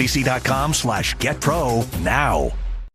CNBC.com/getpro now.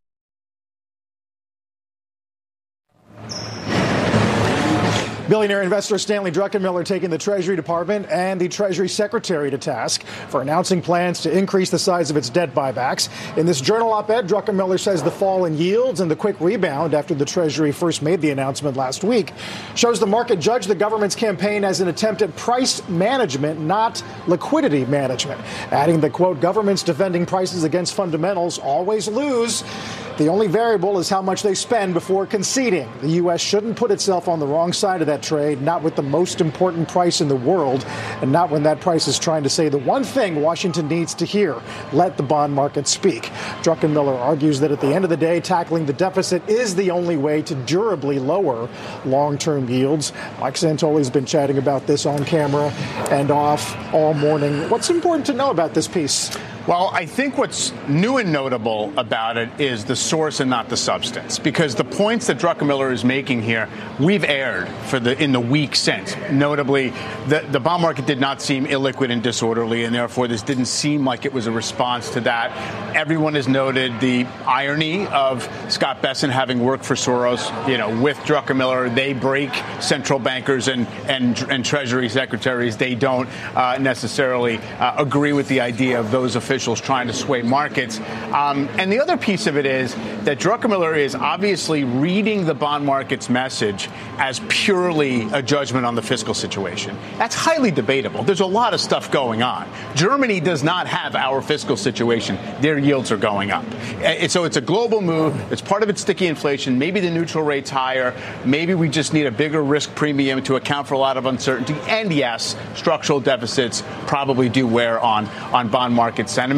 Billionaire investor Stanley Druckenmiller taking the Treasury Department and the Treasury Secretary to task for announcing plans to increase the size of its debt buybacks. In this Journal op-ed, Druckenmiller says the fall in yields and the quick rebound after the Treasury first made the announcement last week shows the market judged the government's campaign as an attempt at price management, not liquidity management, adding that, quote, governments defending prices against fundamentals always lose. The only variable is how much they spend before conceding. The U.S. shouldn't put itself on the wrong side of that trade, not with the most important price in the world, and not when that price is trying to say the one thing Washington needs to hear: let the bond market speak. Druckenmiller argues that at the end of the day, tackling the deficit is the only way to durably lower long-term yields. Mike Santoli's been chatting about this on camera and off all morning. What's important to know about this piece? Well, I think what's new and notable about it is the source and not the substance, because the points that Druckenmiller is making here, we've aired in the week since. Notably, the bond market did not seem illiquid and disorderly, and therefore this didn't seem like it was a response to that. Everyone has noted the irony of Scott Bessent having worked for Soros, with Druckenmiller. They break central bankers and Treasury secretaries. They don't necessarily agree with the idea of those officials trying to sway markets. And the other piece of it is that Druckenmiller is obviously reading the bond market's message as purely a judgment on the fiscal situation. That's highly debatable. There's a lot of stuff going on. Germany does not have our fiscal situation. Their yields are going up. So it's a global move. It's part of its sticky inflation. Maybe the neutral rate's higher. Maybe we just need a bigger risk premium to account for a lot of uncertainty. And yes, structural deficits probably do wear on bond market sentiment.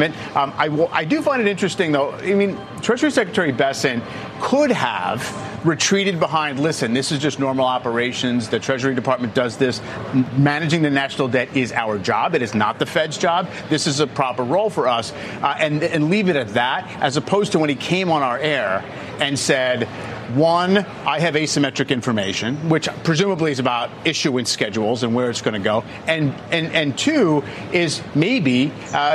I do find it interesting, though. I mean, Treasury Secretary Bessent could have retreated behind, listen, this is just normal operations. The Treasury Department does this. Managing the national debt is our job. It is not the Fed's job. This is a proper role for us. And leave it at that, as opposed to when he came on our air and said, one, I have asymmetric information, which presumably is about issuance schedules and where it's going to go. And two is maybe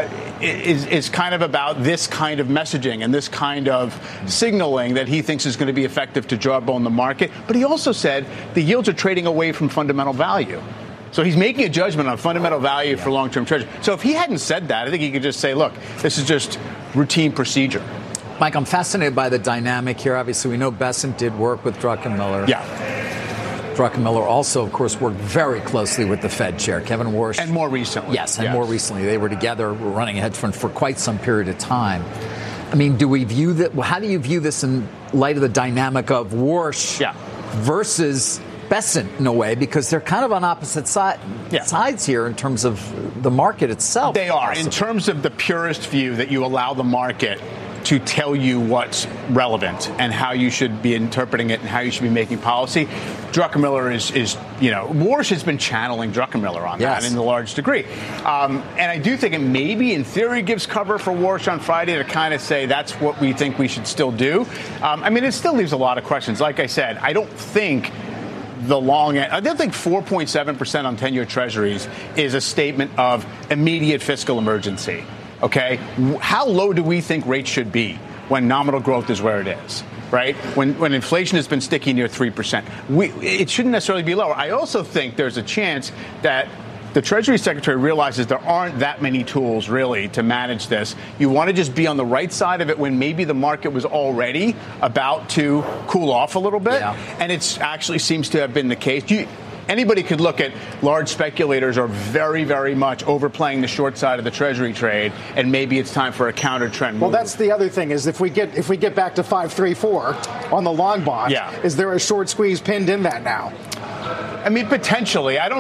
is kind of about this kind of messaging and this kind of signaling that he thinks is going to be effective to jawbone the market. But he also said the yields are trading away from fundamental value. So he's making a judgment on fundamental value for long-term treasury. So if he hadn't said that, I think he could just say, look, this is just routine procedure. Mike, I'm fascinated by the dynamic here. Obviously, we know Bessent did work with Druckenmiller. Yeah. Druckenmiller also, of course, worked very closely with the Fed chair, Kevin Warsh. And more recently. Yes, and more recently. They were together, running a hedge fund for quite some period of time. I mean, do we view that? How do you view this in light of the dynamic of Warsh versus Bessent in a way? Because they're kind of on opposite sides here in terms of the market itself. They are. In terms of the purest view that you allow the market to tell you what's relevant and how you should be interpreting it and how you should be making policy. Druckenmiller is Warsh has been channeling Druckenmiller on that in a large degree. And I do think it maybe in theory gives cover for Warsh on Friday to kind of say that's what we think we should still do. I mean, it still leaves a lot of questions. Like I said, I don't think the long end. I don't think 4.7% on 10-year treasuries is a statement of immediate fiscal emergency. OK, how low do we think rates should be when nominal growth is where it is? Right. When inflation has been sticky near 3%, it shouldn't necessarily be lower. I also think there's a chance that the Treasury Secretary realizes there aren't that many tools really to manage this. You want to just be on the right side of it when maybe the market was already about to cool off a little bit. Yeah. And it actually seems to have been the case. Anybody could look at large speculators are very, very much overplaying the short side of the Treasury trade, and maybe it's time for a counter trend move. Well, that's the other thing is if we get back to 5.34 on the long bond, is there a short squeeze pinned in that now? I mean, potentially. I know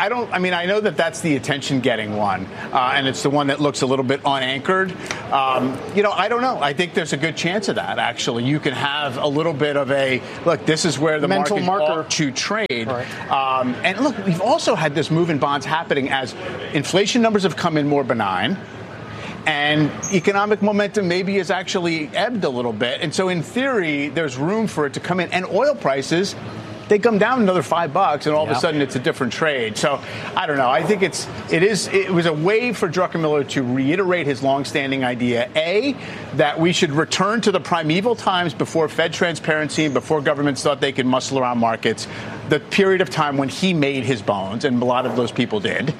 that that's the attention-getting one, and it's the one that looks a little bit unanchored. I don't know. I think there's a good chance of that, actually. You can have a little bit of a, look, this is where the market ought to trade. Right. And look, we've also had this move in bonds happening as inflation numbers have come in more benign. And economic momentum maybe has actually ebbed a little bit. And so in theory, there's room for it to come in. And oil prices they come down another $5, and all of a sudden it's a different trade. So I don't know. I think it was a way for Druckenmiller to reiterate his longstanding idea, A, that we should return to the primeval times before Fed transparency and before governments thought they could muscle around markets, the period of time when he made his bones, and a lot of those people did.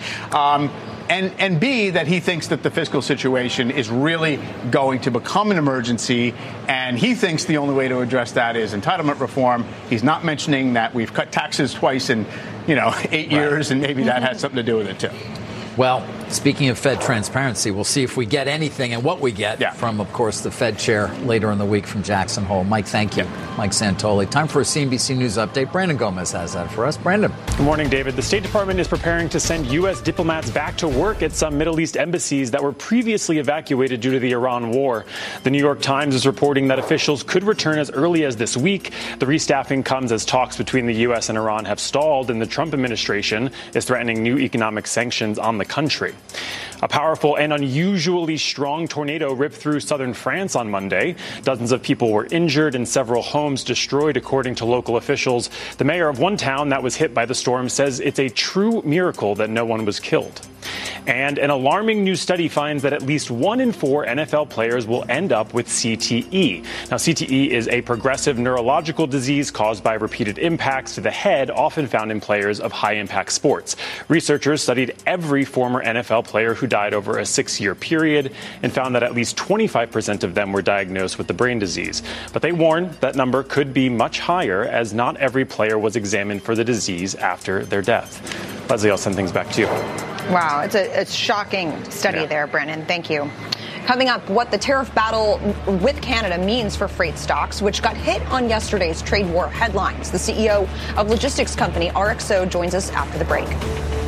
And B, that he thinks that the fiscal situation is really going to become an emergency, and he thinks the only way to address that is entitlement reform. He's not mentioning that we've cut taxes twice in, 8 years, and maybe that has something to do with it, too. Well, speaking of Fed transparency, we'll see if we get anything and what we get from, of course, the Fed chair later in the week from Jackson Hole. Mike, thank you. Mike Santoli. Time for a CNBC News update. Brandon Gomez has that for us. Brandon. Good morning, David. The State Department is preparing to send U.S. diplomats back to work at some Middle East embassies that were previously evacuated due to the Iran war. The New York Times is reporting that officials could return as early as this week. The restaffing comes as talks between the U.S. and Iran have stalled, and the Trump administration is threatening new economic sanctions on the country. A powerful and unusually strong tornado ripped through southern France on Monday. Dozens of people were injured and several homes destroyed, according to local officials. The mayor of one town that was hit by the storm says it's a true miracle that no one was killed. And an alarming new study finds that at least 1 in 4 NFL players will end up with CTE. Now, CTE is a progressive neurological disease caused by repeated impacts to the head, often found in players of high-impact sports. Researchers studied every former NFL player who died over a 6-year period and found that at least 25% of them were diagnosed with the brain disease. But they warn that number could be much higher, as not every player was examined for the disease after their death. Leslie, I'll send things back to you. Wow, it's a shocking study there, Brennan. Thank you. Coming up, what the tariff battle with Canada means for freight stocks, which got hit on yesterday's trade war headlines. The CEO of logistics company RXO joins us after the break.